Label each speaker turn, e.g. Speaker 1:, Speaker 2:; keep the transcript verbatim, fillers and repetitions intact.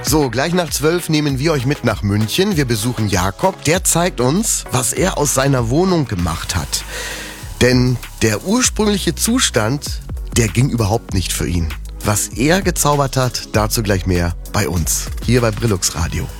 Speaker 1: So, gleich nach zwölf nehmen wir euch mit nach München. Wir besuchen Jakob. Der zeigt uns, was er aus seiner Wohnung gemacht hat. Denn der ursprüngliche Zustand, der ging überhaupt nicht für ihn. Was er gezaubert hat, dazu gleich mehr bei uns, hier bei Brillux Radio.